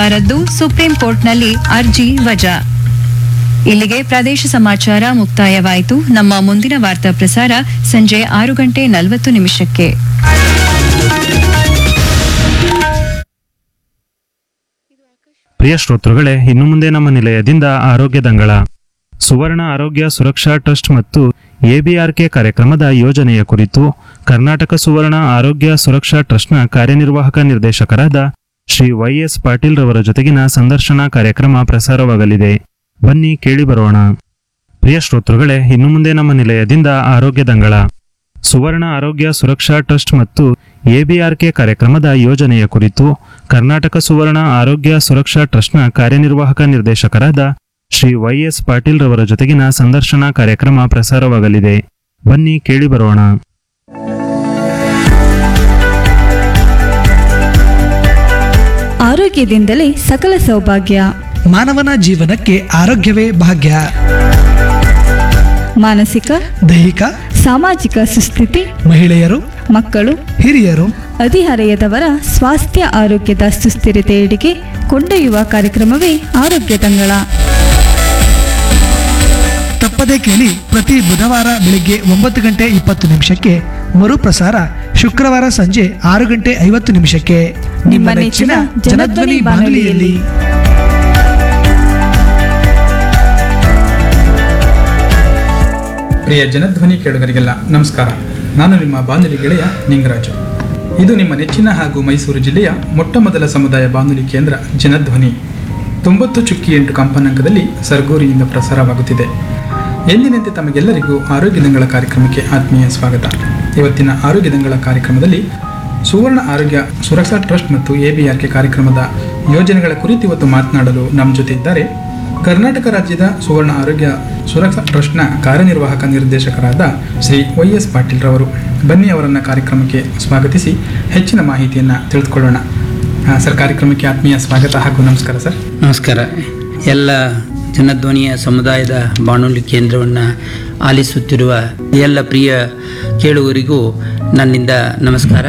ರದ್ದು ಸುಪ್ರೀಂ ಕೋರ್ಟ್ನಲ್ಲಿ ಅರ್ಜಿ ವಜಾ. ಇಲ್ಲಿಗೆ ಪ್ರದೇಶ ಸಮಾಚಾರ ಮುಕ್ತಾಯವಾಯಿತು. ನಮ್ಮ ಮುಂದಿನ ವಾರ್ತಾ ಪ್ರಸಾರ ಸಂಜೆ 6:40 ಪ್ರಿಯ ಶ್ರೋತೃಗಳೇ, ಇನ್ನು ಮುಂದೆ ನಮ್ಮ ನಿಲಯದಿಂದ ಆರೋಗ್ಯ ದಂಗಳ ಸುವರ್ಣ ಆರೋಗ್ಯ ಸುರಕ್ಷಾ ಟ್ರಸ್ಟ್ ಮತ್ತು ಎಬಿಆರ್ಕೆ ಕಾರ್ಯಕ್ರಮದ ಯೋಜನೆಯ ಕುರಿತು ಕರ್ನಾಟಕ ಸುವರ್ಣ ಆರೋಗ್ಯ ಸುರಕ್ಷಾ ಟ್ರಸ್ಟ್ನ ಕಾರ್ಯನಿರ್ವಾಹಕ ನಿರ್ದೇಶಕರಾದ ಶ್ರೀ ವೈಎಸ್ ಪಾಟೀಲ್ ರವರ ಜೊತೆಗಿನ ಸಂದರ್ಶನ ಕಾರ್ಯಕ್ರಮ ಪ್ರಸಾರವಾಗಲಿದೆ. ಬನ್ನಿ ಕೇಳಿ ಬರೋಣ. ಪ್ರಿಯ ಶ್ರೋತೃಗಳೇ, ಇನ್ನು ಮುಂದೆ ನಮ್ಮ ನಿಲಯದಿಂದ ಆರೋಗ್ಯ ದಂಗಳ ಸುವರ್ಣ ಆರೋಗ್ಯ ಸುರಕ್ಷಾ ಟ್ರಸ್ಟ್ ಮತ್ತು ಎಬಿಆರ್ಕೆ ಕಾರ್ಯಕ್ರಮದ ಯೋಜನೆಯ ಕುರಿತು ಕರ್ನಾಟಕ ಸುವರ್ಣ ಆರೋಗ್ಯ ಸುರಕ್ಷಾ ಟ್ರಸ್ಟ್ನ ಕಾರ್ಯನಿರ್ವಾಹಕ ನಿರ್ದೇಶಕರಾದ ಶ್ರೀ ವೈಎಸ್ ಪಾಟೀಲ್ ರವರ ಜೊತೆಗಿನ ಸಂದರ್ಶನ ಕಾರ್ಯಕ್ರಮ ಪ್ರಸಾರವಾಗಲಿದೆ. ಬನ್ನಿ ಕೇಳಿ ಬರೋಣ. ಆರೋಗ್ಯದಿಂದಲೇ ಸಕಲ ಸೌಭಾಗ್ಯ. ಮಾನವನ ಜೀವನಕ್ಕೆ ಆರೋಗ್ಯವೇ ಭಾಗ್ಯ. ಮಾನಸಿಕ, ದೈಹಿಕ, ಸಾಮಾಜಿಕ ಸುಸ್ಥಿತಿ, ಮಹಿಳೆಯರು, ಮಕ್ಕಳು, ಹಿರಿಯರು, ಹದಿಹರೆಯದವರ ಸ್ವಾಸ್ಥ್ಯ ಆರೋಗ್ಯದ ಸುಸ್ಥಿರತೆಯೆಡೆಗೆ ಕೊಂಡೊಯ್ಯುವ ಕಾರ್ಯಕ್ರಮವೇ ಆರೋಗ್ಯ ದಂಗಳ. ತಪ್ಪದೇ ಕೇಳಿ. ಪ್ರತಿ ಬುಧವಾರ ಬೆಳಿಗ್ಗೆ 9:20 ಮರುಪ್ರಸಾರ ಶುಕ್ರವಾರ ಸಂಜೆ 6:50 ನಿಮ್ಮ ನೆಚ್ಚಿನ ಜನಧ್ವನಿ ಬಾನುಲಿಯಲ್ಲಿ. ಪ್ರಿಯ ಜನಧ್ವನಿ ಕೇಳುಗರಿಗೆಲ್ಲ ನಮಸ್ಕಾರ. ನಾನು ನಿಮ್ಮ ಬಾನುಲಿ ಗೆಳೆಯ ನಿಂಗರಾಜು. ಇದು ನಿಮ್ಮ ನೆಚ್ಚಿನ ಹಾಗೂ ಮೈಸೂರು ಜಿಲ್ಲೆಯ ಮೊಟ್ಟಮೊದಲ ಸಮುದಾಯ ಬಾನುಲಿ ಕೇಂದ್ರ ಜನಧ್ವನಿ 90.8 ಕಂಪನಾಂಕದಲ್ಲಿ ಸರಗೂರಿನಿಂದ ಪ್ರಸಾರವಾಗುತ್ತಿದೆ. ಎಂದಿನಂತೆ ತಮಗೆಲ್ಲರಿಗೂ ಆರೋಗ್ಯ ದಂಗಳ ಕಾರ್ಯಕ್ರಮಕ್ಕೆ ಆತ್ಮೀಯ ಸ್ವಾಗತ. ಇವತ್ತಿನ ಆರೋಗ್ಯ ದಂಗಳ ಕಾರ್ಯಕ್ರಮದಲ್ಲಿ ಸುವರ್ಣ ಆರೋಗ್ಯ ಸುರಕ್ಷಾ ಟ್ರಸ್ಟ್ ಮತ್ತು ಎಬಿಆರ್ಕೆ ಕಾರ್ಯಕ್ರಮದ ಯೋಜನೆಗಳ ಕುರಿತು ಇವತ್ತು ಮಾತನಾಡಲು ನಮ್ಮ ಜೊತೆ ಇದ್ದಾರೆ ಕರ್ನಾಟಕ ರಾಜ್ಯದ ಸುವರ್ಣ ಆರೋಗ್ಯ ಸುರಕ್ಷಾ ಟ್ರಸ್ಟ್ನ ಕಾರ್ಯನಿರ್ವಾಹಕ ನಿರ್ದೇಶಕರಾದ ಶ್ರೀ ವೈಎಸ್ ಪಾಟೀಲ್ ರವರು. ಬನ್ನಿ ಅವರನ್ನು ಕಾರ್ಯಕ್ರಮಕ್ಕೆ ಸ್ವಾಗತಿಸಿ ಹೆಚ್ಚಿನ ಮಾಹಿತಿಯನ್ನು ತಿಳಿದುಕೊಳ್ಳೋಣ. ಸರ್, ಕಾರ್ಯಕ್ರಮಕ್ಕೆ ಆತ್ಮೀಯ ಸ್ವಾಗತ ಹಾಗೂ ನಮಸ್ಕಾರ ಸರ್. ನಮಸ್ಕಾರ. ಎಲ್ಲ ಜನಧ್ವನಿಯ ಸಮುದಾಯದ ಬಾನುಲಿ ಕೇಂದ್ರವನ್ನು ಆಲಿಸುತ್ತಿರುವ ಎಲ್ಲ ಪ್ರಿಯ ಕೇಳುಗರಿಗೂ ನನ್ನಿಂದ ನಮಸ್ಕಾರ.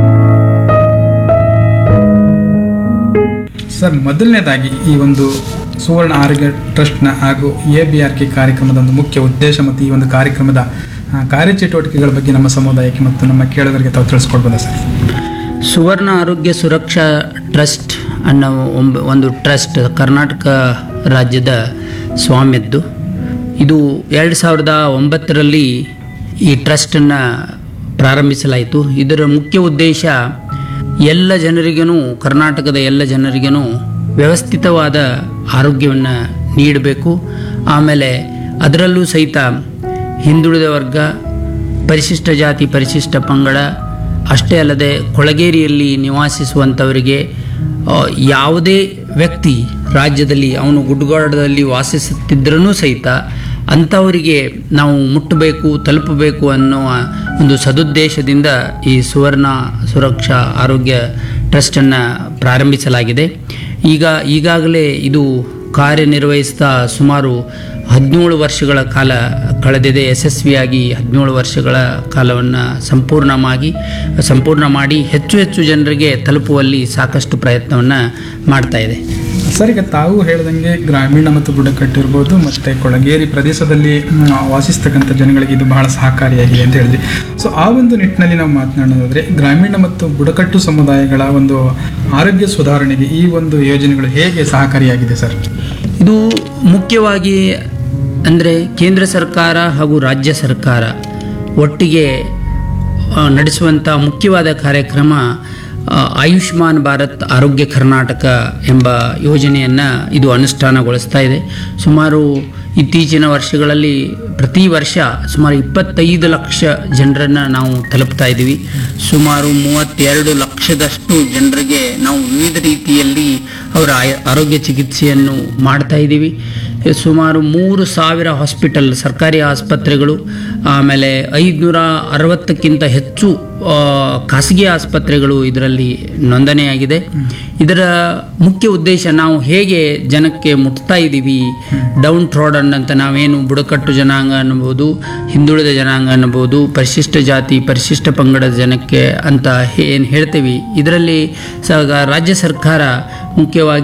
ಸರ್, ಮೊದಲನೇದಾಗಿ ಈ ಒಂದು ಸುವರ್ಣ ಆರೋಗ್ಯ ಟ್ರಸ್ಟ್ನ ಹಾಗೂ ಎಬಿಆರ್ಕೆ ಕಾರ್ಯಕ್ರಮದ ಒಂದು ಮುಖ್ಯ ಉದ್ದೇಶ ಮತ್ತು ಈ ಒಂದು ಕಾರ್ಯಕ್ರಮದ ಕಾರ್ಯಚಟುವಟಿಕೆಗಳ ಬಗ್ಗೆ ನಮ್ಮ ಸಮುದಾಯಕ್ಕೆ ಮತ್ತು ನಮ್ಮ ಕೇಳುಗರಿಗೆ ತಾವು ತಿಳಿಸ್ಕೊಡ್ಬೋದಾ ಸರ್? ಸುವರ್ಣ ಆರೋಗ್ಯ ಸುರಕ್ಷಾ ಟ್ರಸ್ಟ್ ಅನ್ನೋ ಒಂದು ಟ್ರಸ್ಟ್ ಕರ್ನಾಟಕ ರಾಜ್ಯದ ಸ್ವಾಮ್ಯದ್ದು. ಇದು 2009ರಲ್ಲಿ ಈ ಟ್ರಸ್ಟನ್ನು ಪ್ರಾರಂಭಿಸಲಾಯಿತು. ಇದರ ಮುಖ್ಯ ಉದ್ದೇಶ ಎಲ್ಲ ಜನರಿಗೂ, ಕರ್ನಾಟಕದ ಎಲ್ಲ ಜನರಿಗೂ ವ್ಯವಸ್ಥಿತವಾದ ಆರೋಗ್ಯವನ್ನು ನೀಡಬೇಕು. ಆಮೇಲೆ ಅದರಲ್ಲೂ ಸಹಿತ ಹಿಂದುಳಿದ ವರ್ಗ, ಪರಿಶಿಷ್ಟ ಜಾತಿ, ಪರಿಶಿಷ್ಟ ಪಂಗಡ ಅಷ್ಟೇ ಅಲ್ಲದೆ ಕೊಳಗೇರಿಯಲ್ಲಿ ನಿವಾಸಿಸುವಂಥವರಿಗೆ ಯಾವುದೇ ವ್ಯಕ್ತಿ ರಾಜ್ಯದಲ್ಲಿ ಅವನು ಗುಡ್ಡಗಾಡದಲ್ಲಿ ವಾಸಿಸುತ್ತಿದ್ದರೂ ಸಹಿತ ಅಂಥವರಿಗೆ ನಾವು ಮುಟ್ಟಬೇಕು, ತಲುಪಬೇಕು ಅನ್ನುವ ಒಂದು ಸದುದ್ದೇಶದಿಂದ ಈ ಸುವರ್ಣ ಸುರಕ್ಷಾ ಆರೋಗ್ಯ ಟ್ರಸ್ಟನ್ನು ಪ್ರಾರಂಭಿಸಲಾಗಿದೆ. ಈಗಾಗಲೇ ಇದು ಕಾರ್ಯನಿರ್ವಹಿಸ್ತಾ ಸುಮಾರು 17 ವರ್ಷಗಳ ಕಾಲ ಕಳೆದಿದೆ. ಯಶಸ್ವಿಯಾಗಿ 17 ವರ್ಷಗಳ ಕಾಲವನ್ನು ಸಂಪೂರ್ಣ ಮಾಡಿ ಹೆಚ್ಚು ಜನರಿಗೆ ತಲುಪುವಲ್ಲಿ ಸಾಕಷ್ಟು ಪ್ರಯತ್ನವನ್ನು ಮಾಡ್ತಾ ಇದೆ. ಸರ್, ಈಗ ತಾವು ಹೇಳ್ದಂಗೆ ಗ್ರಾಮೀಣ ಮತ್ತು ಬುಡಕಟ್ಟು ಇರ್ಬೋದು ಮತ್ತು ಕೊಳಗೇರಿ ಪ್ರದೇಶದಲ್ಲಿ ವಾಸಿಸ್ತಕ್ಕಂಥ ಜನಗಳಿಗೆ ಇದು ಬಹಳ ಸಹಕಾರಿಯಾಗಿದೆ ಅಂತ ಹೇಳಿದ್ವಿ. ಸೊ ಆ ಒಂದು ನಿಟ್ಟಿನಲ್ಲಿ ನಾವು ಮಾತನಾಡೋದಾದರೆ ಗ್ರಾಮೀಣ ಮತ್ತು ಬುಡಕಟ್ಟು ಸಮುದಾಯಗಳ ಒಂದು ಆರೋಗ್ಯ ಸುಧಾರಣೆಗೆ ಈ ಒಂದು ಯೋಜನೆಗಳು ಹೇಗೆ ಸಹಕಾರಿಯಾಗಿದೆ ಸರ್? ಇದು ಮುಖ್ಯವಾಗಿ ಅಂದರೆ ಕೇಂದ್ರ ಸರ್ಕಾರ ಹಾಗೂ ರಾಜ್ಯ ಸರ್ಕಾರ ಒಟ್ಟಿಗೆ ನಡೆಸುವಂಥ ಮುಖ್ಯವಾದ ಕಾರ್ಯಕ್ರಮ ಆಯುಷ್ಮಾನ್ ಭಾರತ್ ಆರೋಗ್ಯ ಕರ್ನಾಟಕ ಎಂಬ ಯೋಜನೆಯನ್ನು ಇದು ಅನುಷ್ಠಾನಗೊಳಿಸ್ತಾ ಇದೆ. ಸುಮಾರು ಇತ್ತೀಚಿನ ವರ್ಷಗಳಲ್ಲಿ ಪ್ರತಿ ವರ್ಷ ಸುಮಾರು 25 ಲಕ್ಷ ಜನರನ್ನು ನಾವು ತಲುಪ್ತಾ ಇದ್ದೀವಿ. ಸುಮಾರು 32 ಲಕ್ಷದಷ್ಟು ಜನರಿಗೆ ನಾವು ವಿವಿಧ ರೀತಿಯಲ್ಲಿ ಅವರ ಆರೋಗ್ಯ ಚಿಕಿತ್ಸೆಯನ್ನು ಮಾಡ್ತಾ ಇದ್ದೀವಿ. ಸುಮಾರು 3,000 ಹಾಸ್ಪಿಟಲ್, ಸರ್ಕಾರಿ ಆಸ್ಪತ್ರೆಗಳು, ಆಮೇಲೆ 560ಕ್ಕಿಂತ ಹೆಚ್ಚು ಖಾಸಗಿ ಆಸ್ಪತ್ರೆಗಳು ಇದರಲ್ಲಿ ನೋಂದಣಿಯಾಗಿದೆ. ಇದರ ಮುಖ್ಯ ಉದ್ದೇಶ ನಾವು ಹೇಗೆ ಜನಕ್ಕೆ ಮುಟ್ತಾ ಇದ್ದೀವಿ, ಡೌನ್ ಟ್ರಾಡನ್ ಅಂತ ನಾವೇನು ಬುಡಕಟ್ಟು ಜನಾಂಗ ಅನ್ನಬಹುದು, ಹಿಂದುಳಿದ ಜನಾಂಗ ಅನ್ನಬಹುದು, ಪರಿಶಿಷ್ಟ ಜಾತಿ, ಪರಿಶಿಷ್ಟ ಪಂಗಡದ ಜನಕ್ಕೆ ಅಂತ ಏನು ಹೇಳ್ತೀವಿ, ಇದರಲ್ಲಿ ರಾಜ್ಯ ಸರ್ಕಾರ ಮುಖ್ಯವಾಗಿ